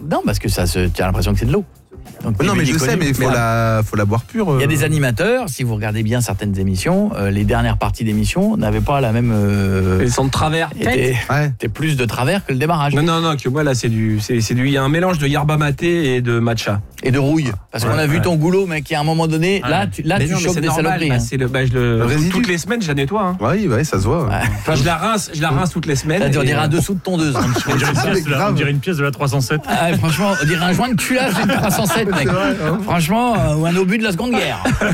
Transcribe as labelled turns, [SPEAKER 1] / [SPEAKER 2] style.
[SPEAKER 1] Non, parce que tu as l'impression que c'est de l'eau. Donc,
[SPEAKER 2] Non, mais je sais, mais il faut la boire pure.
[SPEAKER 1] Il y a des animateurs, si vous regardez bien certaines émissions, les dernières parties d'émissions n'avaient pas la même.
[SPEAKER 3] Ils sont de travers.
[SPEAKER 1] C'était plus de travers que le démarrage.
[SPEAKER 3] Non, que moi là, il y a un mélange de yerba maté et de matcha.
[SPEAKER 1] Et de rouille. Parce qu'on a vu ton goulot, mec, à un moment donné, là, tu chopes des saloperies.
[SPEAKER 3] Toutes les semaines, je la nettoie. Hein.
[SPEAKER 2] Oui, ça se voit.
[SPEAKER 3] Enfin, je la rince toutes les semaines.
[SPEAKER 1] On dirait un dessous de tondeuse.
[SPEAKER 4] On dirait une pièce de la 307.
[SPEAKER 1] Franchement, on dirait un joint de culage d'une 307, mec. Franchement, ou un obus de la Seconde Guerre.